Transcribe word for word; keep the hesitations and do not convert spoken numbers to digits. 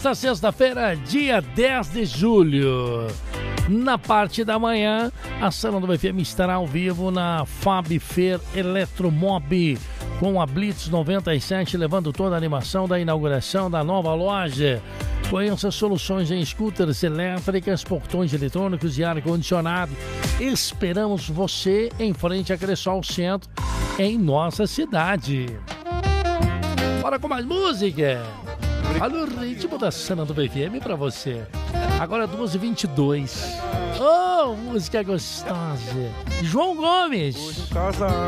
Nesta sexta-feira, dia dez de julho, na parte da manhã, a Santo F M estará ao vivo na Fab Fair Eletromob com a Blitz noventa e sete, levando toda a animação da inauguração da nova loja. Conheça soluções em scooters elétricas, portões eletrônicos e ar-condicionado. Esperamos você em frente a Cressol Centro, em nossa cidade. Bora com mais música. Olha o ritmo da Santo F M pra você. Agora doze e vinte e dois. Oh, música gostosa. João Gomes.